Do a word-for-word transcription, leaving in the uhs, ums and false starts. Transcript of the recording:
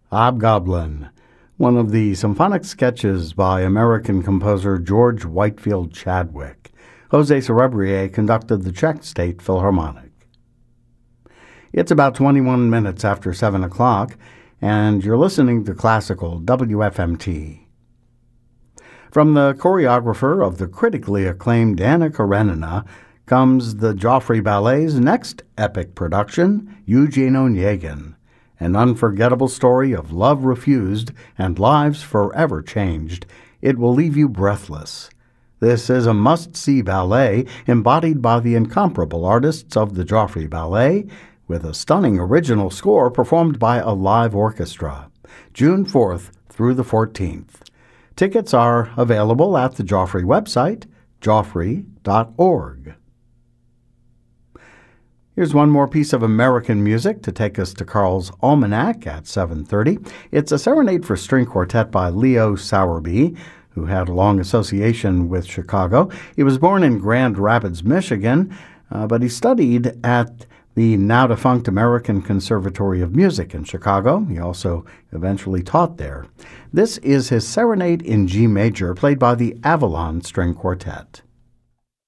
Hobgoblin, one of the symphonic sketches by American composer George Whitefield Chadwick. Jose Cerebrier conducted the Czech State Philharmonic. It's about twenty-one minutes after seven o'clock, and you're listening to Classical W F M T. From the choreographer of the critically acclaimed Anna Karenina comes the Joffrey Ballet's next epic production, Eugene Onegin, an unforgettable story of love refused and lives forever changed. It will leave you breathless. This is a must-see ballet embodied by the incomparable artists of the Joffrey Ballet, with a stunning original score performed by a live orchestra. June fourth through the fourteenth. Tickets are available at the Joffrey website, joffrey dot org. Here's one more piece of American music to take us to Carl's Almanac at seven thirty. It's a serenade for string quartet by Leo Sowerby, who had a long association with Chicago. He was born in Grand Rapids, Michigan, uh, but he studied at the now-defunct American Conservatory of Music in Chicago. He also eventually taught there. This is his Serenade in G major, played by the Avalon String Quartet.